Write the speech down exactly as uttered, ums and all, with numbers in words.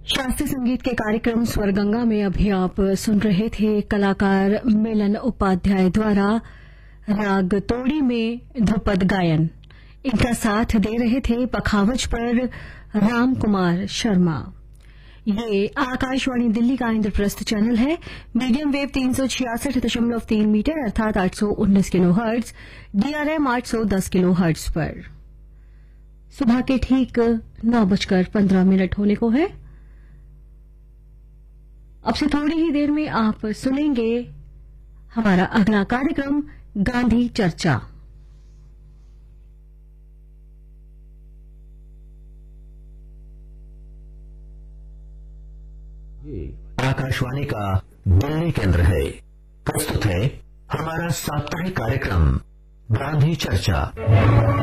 शास्त्रीय संगीत के कार्यक्रम स्वरगंगा में अभी आप सुन रहे थे कलाकार मिलन उपाध्याय द्वारा राग तोड़ी में ध्रुपद गायन। इनका साथ दे रहे थे पखावज पर राम कुमार शर्मा। ये आकाशवाणी दिल्ली का इंद्रप्रस्थ चैनल है। मीडियम वेव तीन सौ छियासठ दशमलव तीन मीटर अर्थात आठ सौ उन्नीस किलो हर्ट्ज, डीआरएम आठ सौ दस किलो हर्ट्ज पर। सुबह के ठीक नौ बजकर पंद्रह मिनट होने को है। अब से थोड़ी ही देर में आप सुनेंगे हमारा अगला कार्यक्रम गांधी चर्चा। ये आकाशवाणी का दिल्ली केंद्र है। प्रस्तुत है हमारा साप्ताहिक कार्यक्रम गांधी चर्चा।